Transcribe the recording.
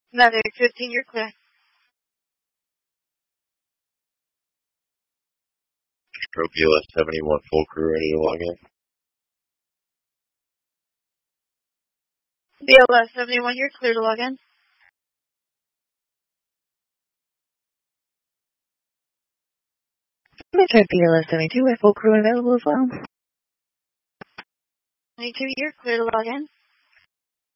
Another 15, you're clear. Stroke BLS 71, full crew ready to log in. BLS 71, you're clear to log in. Metro BLS 72, full crew available as well. 22, you're clear to log in.